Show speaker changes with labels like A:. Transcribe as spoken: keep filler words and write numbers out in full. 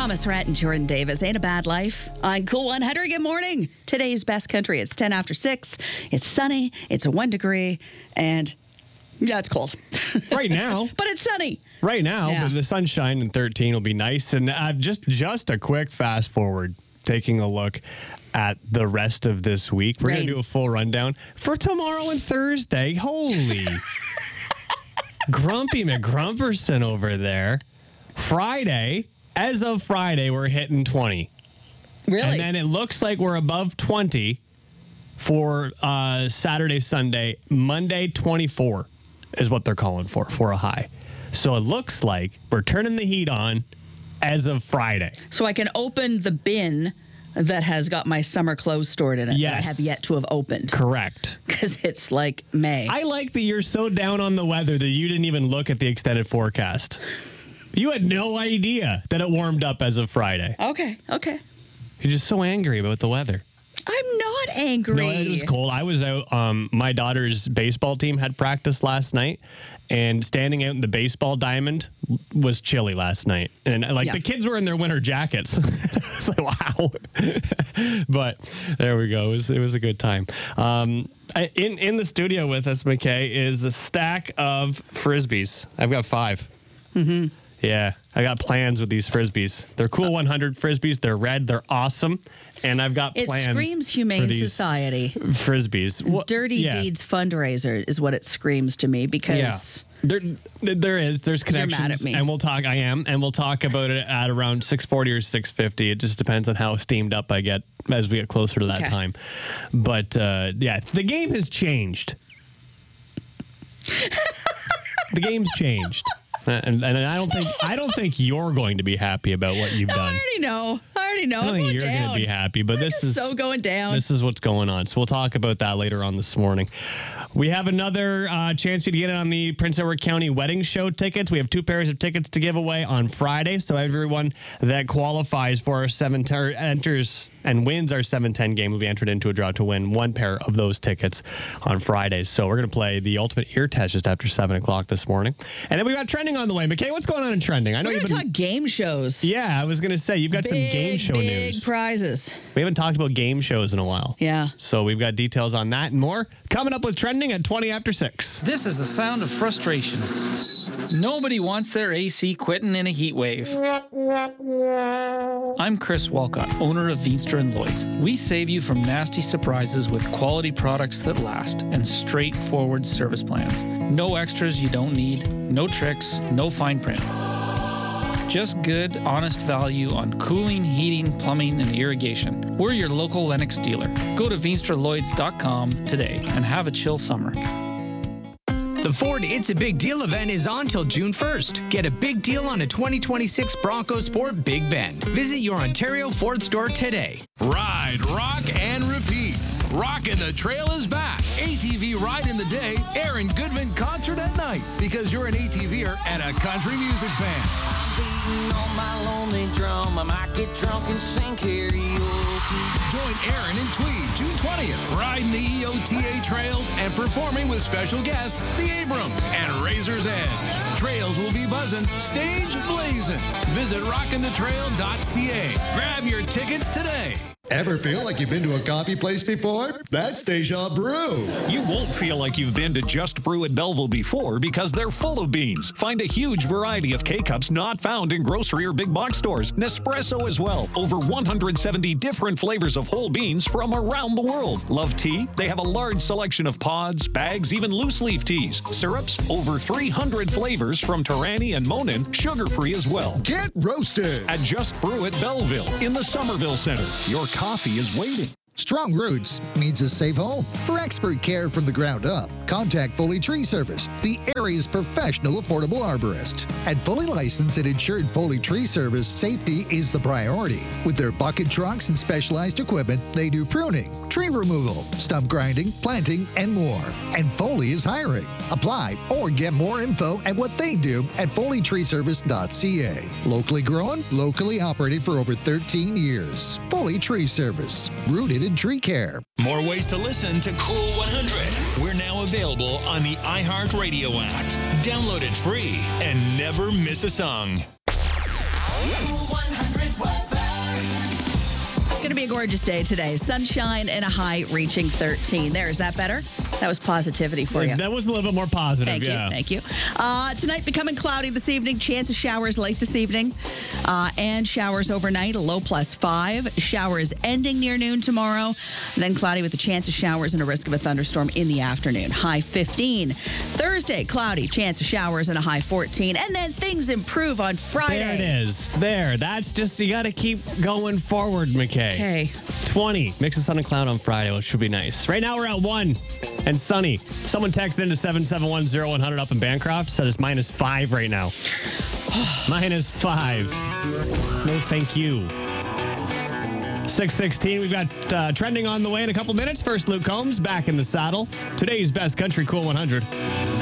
A: Thomas Rhett and Jordan Davis. Ain't a bad life. On Cool one hundred, good morning. Today's best country. It's ten after six. It's sunny. It's a one degree. And yeah, it's cold.
B: Right now.
A: But it's sunny.
B: Right now.
A: Yeah.
B: But the sunshine and thirteen will be nice. And uh, just, just a quick fast forward, taking a look at the rest of this week. We're going to do a full rundown for tomorrow and Thursday. Holy. Grumpy McGrumperson over there. Friday, as of Friday, we're hitting twenty.
A: Really?
B: And then it looks like we're above twenty for uh, Saturday, Sunday. Monday, twenty-four is what they're calling for, for a high. So it looks like we're turning the heat on as of Friday.
A: So I can open the bin that has got my summer clothes stored in it
B: Yes.
A: that I have yet to have opened.
B: Correct.
A: Because it's like May.
B: I like that you're so down on the weather that you didn't even look at the extended forecast. You had no idea that it warmed up as of Friday.
A: Okay, okay.
B: You're just so angry about the weather.
A: I'm not angry.
B: No, it was cold. I was out. Um, my daughter's baseball team had practice last night, and standing out in the baseball diamond was chilly last night. And like
A: Yeah.
B: the kids were in their winter jackets. It's like, wow. But there we go. It was, it was a good time. Um, I, in, in the studio with us, McKay, is a stack of Frisbees. I've got five.
A: Mm-hmm.
B: Yeah, I got plans with these Frisbees. They're cool one hundred Frisbees. They're red. They're awesome. And I've got
A: It
B: plans
A: screams
B: for
A: Humane
B: these
A: Society.
B: Frisbees. Well,
A: Dirty
B: yeah.
A: Deeds fundraiser is what it screams to me because
B: There, there is. There's
A: You're mad
B: connections,
A: at me.
B: and we'll talk. I am, and we'll talk about it at around six forty or six fifty. It just depends on how steamed up I get as we get closer to that
A: Okay.
B: time. But uh, yeah, the game has changed. The game's changed, and, and I don't think I don't think you're going to be happy about what you've
A: I
B: done.
A: already know. I already know.
B: I don't
A: I'm
B: think
A: going
B: you're
A: down.
B: going to be happy, but
A: I'm
B: this
A: just
B: is
A: so going down.
B: This is what's going on. So we'll talk about that later on this morning. We have another uh, chance for you to get in on the Prince Edward County Wedding Show tickets. We have two pairs of tickets to give away on Friday. So everyone that qualifies for our seven ter- enters and wins our seven ten game will be entered into a draw to win one pair of those tickets on Fridays. So we're going to play the ultimate ear test just after seven o'clock this morning. And then we got trending on the way. McKay, what's going on in trending? I know
A: We're
B: you've
A: going to
B: been...
A: talk game shows.
B: Yeah, I was going to say, you've got
A: big,
B: some game show
A: big
B: news.
A: prizes.
B: We haven't talked about game shows in a while.
A: Yeah.
B: So we've got details on that and more coming up with trending at twenty after six.
C: This is the sound of frustration. Nobody wants their A C quitting in a heat wave. I'm Chris Walcott, owner of Veenstra and Lloyd's. We save you from nasty surprises with quality products that last and straightforward service plans. No extras you don't need, no tricks, no fine print. Just good, honest value on cooling, heating, plumbing, and irrigation. We're your local Lennox dealer. Go to veenstra lloyds dot com today and have a chill summer.
D: The Ford It's a Big Deal event is on till June first. Get a big deal on a twenty twenty-six Bronco Sport Big Bend. Visit your Ontario Ford store today.
E: Ride, rock, and repeat. Rockin' the Trail is back. A T V Ride in the day, Aaron Goodman concert at night. Because you're an ATVer and a country music fan.
F: I'm beating on my lonely drum. I might get drunk and sing karaoke.
E: Join Aaron and Tweed June twentieth, riding the E O T A trails and performing with special guests, the Abrams and Razor's Edge. Trails will be buzzing, stage blazing. Visit rockin the trail dot c a. Grab your tickets today.
G: Ever feel like you've been to a coffee place before? That's Deja Brew.
H: You won't feel like you've been to Just Brew at Belleville before because they're full of beans. Find a huge variety of K-Cups not found in grocery or big box stores. Nespresso as well. Over one hundred seventy different flavors of whole beans from around the world. Love tea? They have a large selection of pods, bags, even loose leaf teas. Syrups? Over three hundred flavors from Tarani and Monin. Sugar-free as well.
G: Get roasted
H: At Just Brew at Belleville in the Somerville Center. Your coffee is waiting.
I: Strong Roots means a safe home for expert care from the ground up. Contact Foley Tree Service, the area's professional affordable arborist. At fully licensed and insured Foley Tree Service, safety is the priority. With their bucket trucks and specialized equipment, they do pruning, tree removal, stump grinding, planting, and more. And Foley is hiring. Apply or get more info at what they do at foley tree service dot c a. Locally grown, locally operated for over thirteen years. Foley Tree Service, rooted in tree care.
J: More ways to listen to Cool one hundred. We're now available on the iHeartRadio app. Download it free and never miss a song.
A: It's going to be a gorgeous day today. Sunshine and a high reaching thirteen. There, is that better? That was positivity for you.
B: That was a little bit more positive,
A: Thank
B: yeah.
A: you, thank you. Uh, tonight becoming cloudy this evening. Chance of showers late this evening, uh, and showers overnight. A low plus five. Showers ending near noon tomorrow. Then cloudy with a chance of showers and a risk of a thunderstorm in the afternoon. High fifteen. Thursday cloudy, chance of showers and a high fourteen. And then things improve on Friday.
B: There it is. There. That's just, you got to keep going forward, McKay.
A: Okay.
B: twenty. Mix of sun and cloud on Friday, which should be nice. Right now we're at one and sunny. Someone texted into seven seven one zero one hundred up in Bancroft. Said it's minus five right now. Minus five. No thank you. six sixteen, we've got uh, trending on the way in a couple minutes. First, Luke Combs back in the saddle. Today's Best Country Cool one hundred.